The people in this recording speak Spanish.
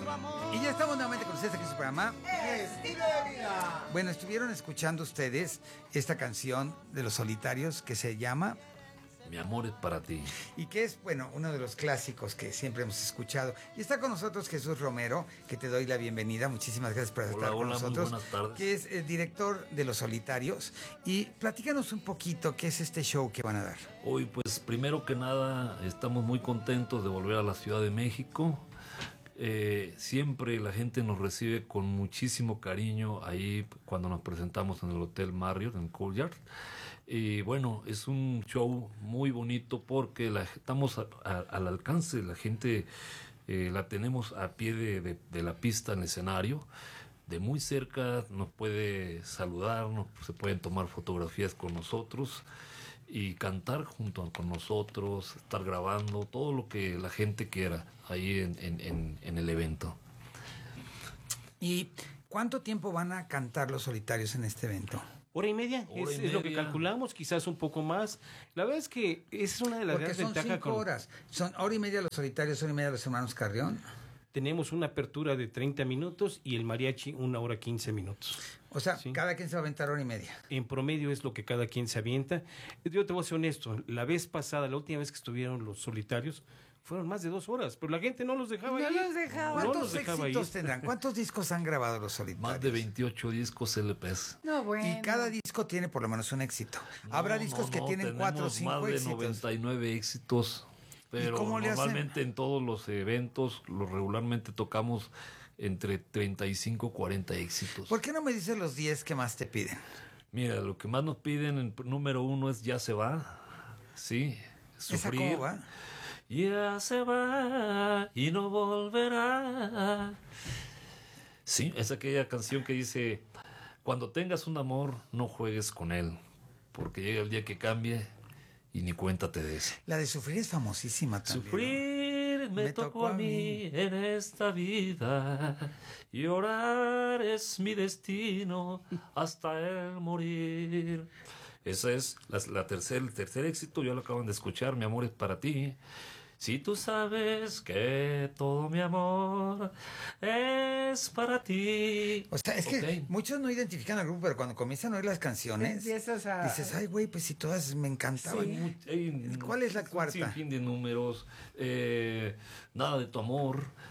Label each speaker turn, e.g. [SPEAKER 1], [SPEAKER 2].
[SPEAKER 1] Y ya estamos nuevamente con ustedes aquí en su programa
[SPEAKER 2] Estilo de Vida.
[SPEAKER 1] Bueno, estuvieron escuchando ustedes esta canción de Los Solitarios que se llama
[SPEAKER 3] Mi amor es para ti.
[SPEAKER 1] y que es, bueno, uno de los clásicos que siempre hemos escuchado. Y está con nosotros Jesús Romero, que te doy la bienvenida. Muchísimas gracias por estar con nosotros.
[SPEAKER 3] Muy buenas tardes.
[SPEAKER 1] Que es el director de Los Solitarios. Y platícanos un poquito qué es este show que van a dar.
[SPEAKER 3] Hoy, pues, primero que nada, estamos muy contentos de volver a la Ciudad de México. Siempre la gente nos recibe con muchísimo cariño ahí cuando nos presentamos en el Hotel Marriott, en Courtyard. Y bueno, es un show muy bonito porque estamos al alcance de la gente, la tenemos a pie de la pista en el escenario. De muy cerca nos puede saludar, se pueden tomar fotografías con nosotros y cantar junto con nosotros, estar grabando, todo lo que la gente quiera ahí en el evento.
[SPEAKER 1] ¿Y cuánto tiempo van a cantar Los Solitarios en este evento?
[SPEAKER 2] Hora y media, es lo que calculamos, quizás un poco más. La verdad es que es una de las
[SPEAKER 1] Porque
[SPEAKER 2] grandes
[SPEAKER 1] son 5 horas. Son hora y media Los Solitarios, hora y media Los Hermanos Carrión.
[SPEAKER 2] Tenemos una apertura de 30 minutos y el mariachi 1 hora 15 minutos.
[SPEAKER 1] O sea,
[SPEAKER 2] Sí.
[SPEAKER 1] cada quien se va a aventar hora y media.
[SPEAKER 2] En promedio es lo que cada quien se avienta. Yo te voy a ser honesto, la vez pasada, la última vez que estuvieron Los Solitarios, fueron más de 2 horas, pero la gente no los dejaba ir.
[SPEAKER 1] ¿Cuántos éxitos tendrán? ¿Cuántos discos han grabado Los Solitarios?
[SPEAKER 3] Más de 28 discos LPs.
[SPEAKER 4] No, bueno.
[SPEAKER 1] Y cada disco tiene por lo menos un éxito. Habrá discos que tienen 4 o 5
[SPEAKER 3] más de
[SPEAKER 1] éxitos.
[SPEAKER 3] 99 éxitos. Pero
[SPEAKER 1] cómo le hacen?
[SPEAKER 3] normalmente en todos los eventos, regularmente tocamos entre 35 y 40 éxitos.
[SPEAKER 1] ¿Por qué no me dices los 10 que más te piden?
[SPEAKER 3] Mira, lo que más nos piden en número 1 es Ya se va. Sí, Sufrir.
[SPEAKER 1] ¿Esa cómo va?
[SPEAKER 3] Ya se va y no volverá. Sí, es aquella canción que dice: cuando tengas un amor, no juegues con él, porque llega el día que cambie y ni cuenta te des.
[SPEAKER 1] La de Sufrir es famosísima también.
[SPEAKER 3] Sufrir me tocó a mí en esta vida, llorar es mi destino hasta el morir. Ese es el tercer éxito, ya lo acaban de escuchar, Mi amor es para ti. Si tú sabes que todo mi amor es para ti.
[SPEAKER 1] O sea, es que muchos no identifican al grupo, pero cuando comienzan a oír las canciones,
[SPEAKER 4] Empiezas a...
[SPEAKER 1] dices, ay, güey, pues si todas me encantaban. ¿Cuál es la cuarta?
[SPEAKER 3] Sin fin de números. Nada de tu amor.